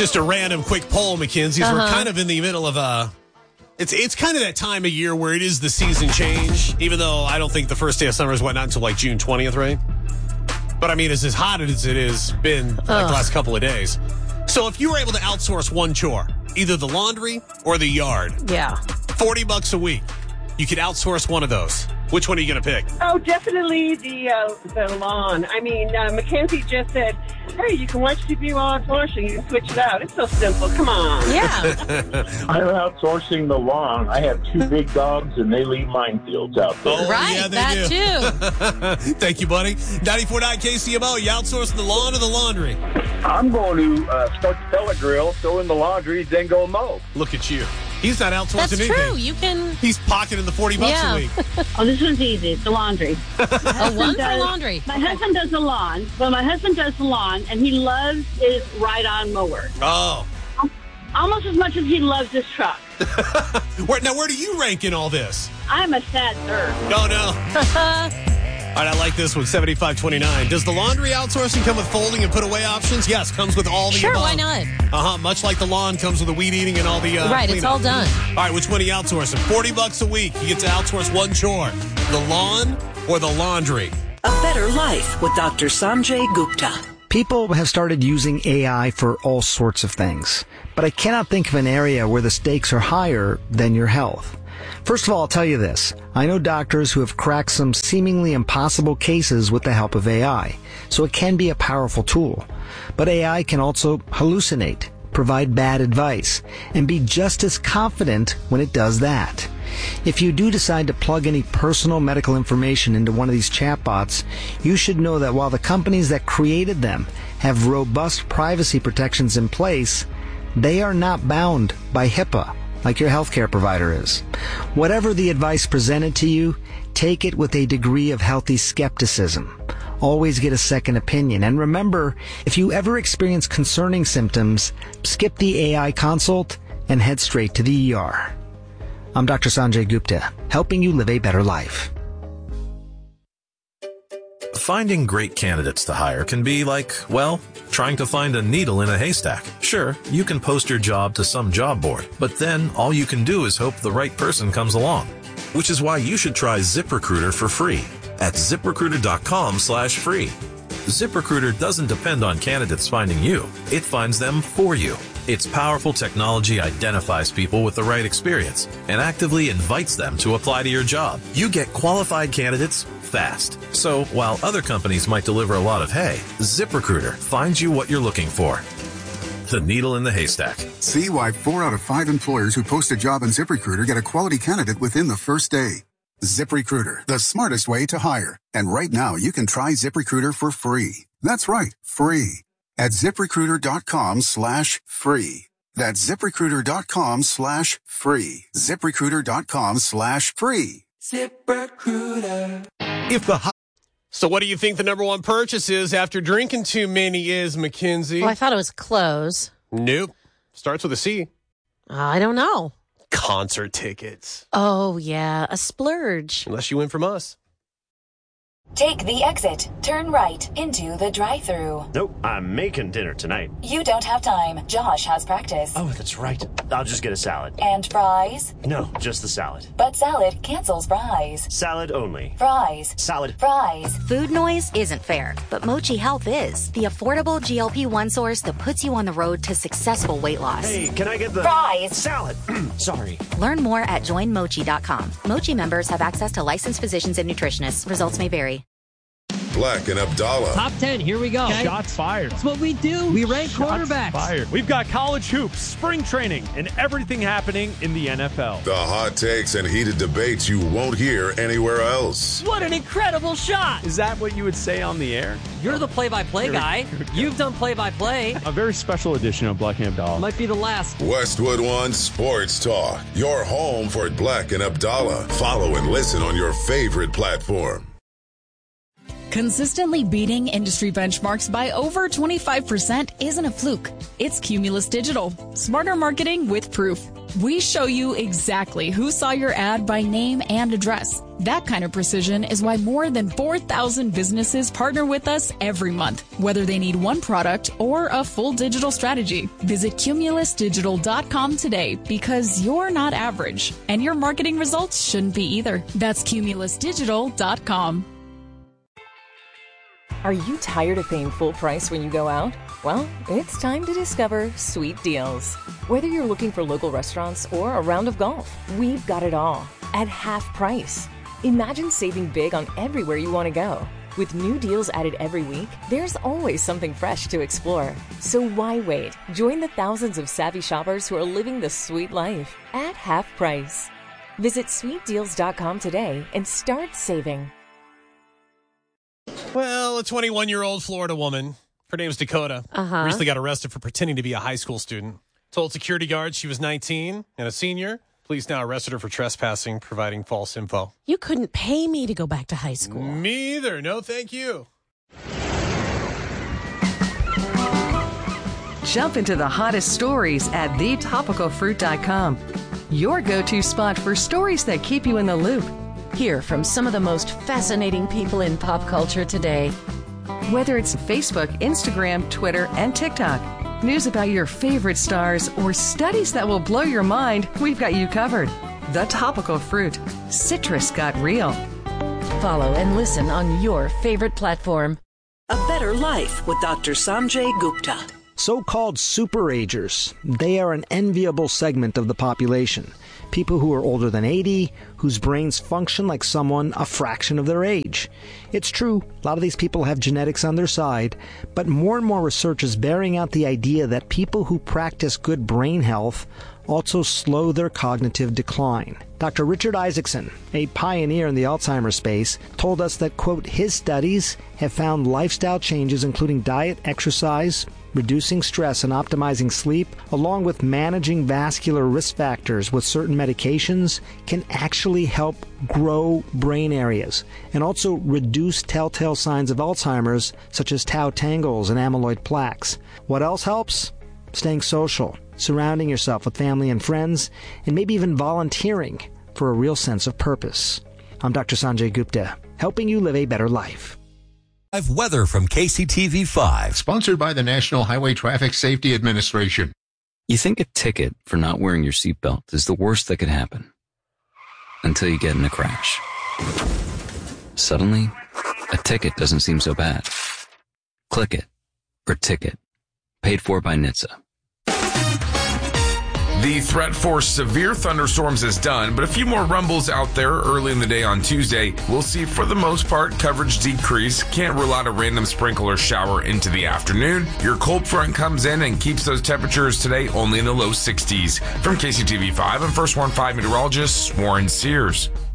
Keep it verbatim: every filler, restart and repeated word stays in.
Just a random quick poll, Mackenzie. Uh-huh. We're kind of in the middle of a... It's it's kind of that time of year where it is the season change, even though I don't think the first day of summer is what, not until like June twentieth, right? But I mean, it's as hot as it has been like the last couple of days. So if you were able to outsource one chore, either the laundry or the yard, Yeah. forty bucks a week, you could outsource one of those. Which one are you going to pick? Oh, definitely the uh, the lawn. I mean, uh, Mackenzie just said, hey, you can watch T V while it's washing. You can switch it out. It's so simple. Come on. Yeah. I'm outsourcing the lawn. I have two big dogs, and they leave minefields out there. Oh, Right, yeah, they that do. Thank you, buddy. ninety-four point nine K C M O, you outsourcing the lawn or the laundry? I'm going to uh, start the pellet grill, throw in the laundry, then go mow. Look at you. He's not outsourcing That's anything. true. You can... He's pocketing the forty bucks Yeah. a week. Oh, this one's easy. The laundry. A one for does- laundry. My husband does the lawn. Well, my husband does the lawn, and he loves his ride-on mower Oh. almost as much as he loves his truck. Where, now, where do you rank in all this? I'm a sad third. Oh, no. All right, I like this one, seventy-five twenty-nine. Does the laundry outsourcing come with folding and put away options? Yes, comes with all the Sure, above. why not? Uh-huh, much like the lawn comes with the weed eating and all the uh, Right, it's cleanup. all done. All right, which one are you outsourcing? forty bucks a week. You get to outsource one chore. The lawn or the laundry? A Better Life with Doctor Sanjay Gupta. People have started using A I for all sorts of things, but I cannot think of an area where the stakes are higher than your health. First of all, I'll tell you this. I know doctors who have cracked some seemingly impossible cases with the help of A I, so it can be a powerful tool. But A I can also hallucinate, provide bad advice, and be just as confident when it does that. If you do decide to plug any personal medical information into one of these chatbots, you should know that while the companies that created them have robust privacy protections in place, they are not bound by HIPAA like your healthcare provider is. Whatever the advice presented to you, take it with a degree of healthy skepticism. Always get a second opinion. And remember, if you ever experience concerning symptoms, skip the A I consult and head straight to the E R. I'm Doctor Sanjay Gupta, helping you live a better life. Finding great candidates to hire can be like, well, trying to find a needle in a haystack. Sure, you can post your job to some job board, but then all you can do is hope the right person comes along. Which is why you should try ZipRecruiter for free at ZipRecruiter.com slash free. ZipRecruiter doesn't depend on candidates finding you. It finds them for you. Its powerful technology identifies people with the right experience and actively invites them to apply to your job. You get qualified candidates fast. So while other companies might deliver a lot of hay, ZipRecruiter finds you what you're looking for. The needle in the haystack. See why four out of five employers who post a job on ZipRecruiter get a quality candidate within the first day. ZipRecruiter, the smartest way to hire. And right now, you can try ZipRecruiter for free. That's right, free. At ZipRecruiter.com slash free. That's ZipRecruiter.com slash free. ZipRecruiter.com slash free. ZipRecruiter. If the So what do you think the number one purchase is after drinking too many is, Mackenzie? Well, I thought it was clothes. Nope. Starts with a C. Uh, I don't know. Concert tickets. Oh, yeah, a splurge. Unless you win from us. Take the exit. Turn right into the drive-thru. Nope, I'm making dinner tonight. You don't have time. Josh has practice. Oh, that's right. I'll just get a salad. And fries? No, just the salad. But salad cancels fries. Salad only. Fries. Salad. Fries. Food noise isn't fair, but Mochi Health is. The affordable G L P one source that puts you on the road to successful weight loss. Hey, can I get the... Fries. Salad. Sorry. Learn more at join mochi dot com. Mochi members have access to licensed physicians and nutritionists. Results may vary. Black and Abdallah. Top ten, here we go. Okay. Shots fired. That's what we do. We rank Shots quarterbacks. Fired. We've got college hoops, spring training, and everything happening in the N F L. The hot takes and heated debates you won't hear anywhere else. What an incredible shot. Is that what you would say on the air? You're the play-by-play guy. You've done play-by-play. A very special edition of Black and Abdallah. Might be the last. Westwood One Sports Talk. Your home for Black and Abdallah. Follow and listen on your favorite platform. Consistently beating industry benchmarks by over twenty-five percent isn't a fluke. It's Cumulus Digital. Smarter marketing with proof. We show you exactly who saw your ad by name and address. That kind of precision is why more than four thousand businesses partner with us every month, whether they need one product or a full digital strategy. Visit cumulus digital dot com today because you're not average, and your marketing results shouldn't be either. That's cumulus digital dot com. Are you tired of paying full price when you go out? Well, it's time to discover Sweet Deals. Whether you're looking for local restaurants or a round of golf, we've got it all at half price. Imagine saving big on everywhere you want to go. With new deals added every week, there's always something fresh to explore. So why wait? Join the thousands of savvy shoppers who are living the sweet life at half price. Visit sweet deals dot com today and start saving. Well, a twenty-one-year-old Florida woman, her name's Dakota, Uh-huh. recently got arrested for pretending to be a high school student. Told security guards she was nineteen and a senior. Police now arrested her for trespassing, providing false info. You couldn't pay me to go back to high school. Me either. No, thank you. Jump into the hottest stories at the topical fruit dot com. Your go-to spot for stories that keep you in the loop. Hear from some of the most fascinating people in pop culture today. Whether it's Facebook, Instagram, Twitter, and TikTok, news about your favorite stars, or studies that will blow your mind, we've got you covered. The Topical Fruit. Citrus got real. Follow and listen on your favorite platform. A Better Life with Doctor Sanjay Gupta. So-called superagers. They are an enviable segment of the population. People who are older than eighty, whose brains function like someone a fraction of their age. It's true, a lot of these people have genetics on their side, but more and more research is bearing out the idea that people who practice good brain health also slow their cognitive decline. Doctor Richard Isaacson, a pioneer in the Alzheimer's space, told us that, quote, his studies have found lifestyle changes including diet, exercise, reducing stress and optimizing sleep, along with managing vascular risk factors with certain medications, can actually help grow brain areas and also reduce telltale signs of Alzheimer's, such as tau tangles and amyloid plaques. What else helps? Staying social, surrounding yourself with family and friends, and maybe even volunteering for a real sense of purpose. I'm Doctor Sanjay Gupta, helping you live a better life. Weather from K C T V five. Sponsored by the National Highway Traffic Safety Administration. You think a ticket for not wearing your seatbelt is the worst that could happen. Until you get in a crash. Suddenly, a ticket doesn't seem so bad. Click it. Or ticket. Paid for by N H T S A. The threat for severe thunderstorms is done, but a few more rumbles out there early in the day on Tuesday. We'll see, for the most part, coverage decrease. Can't rule out a random sprinkle or shower into the afternoon. Your cold front comes in and keeps those temperatures today only in the low sixties. From K C T V five, I'm First Warn five meteorologist Warren Sears.